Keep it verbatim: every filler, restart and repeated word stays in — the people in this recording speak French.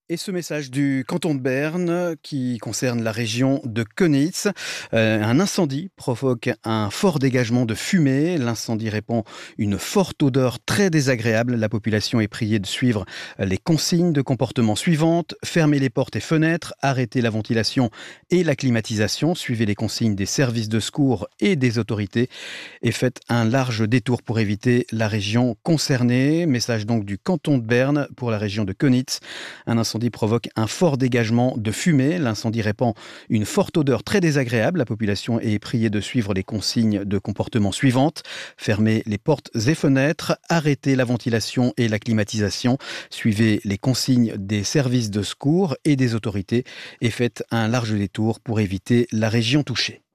Et ce message du canton de Berne qui concerne la région de Könitz. Euh, un incendie provoque un fort dégagement de fumée. L'incendie répand une forte odeur très désagréable. La population est priée de suivre les consignes de comportement suivantes. Fermez les portes et fenêtres, arrêtez la ventilation et la climatisation, suivez les consignes des services de secours et des autorités et faites un large détour pour éviter la région concernée. Message donc du canton de Berne pour la région de Könitz. Un incendie provoque un fort dégagement de fumée. L'incendie répand une forte odeur très désagréable. La population est priée de suivre les consignes de comportement suivantes. Fermez les portes et fenêtres, arrêtez la ventilation et la climatisation, suivez les consignes des services de secours et des autorités et faites un large détour pour éviter la région touchée.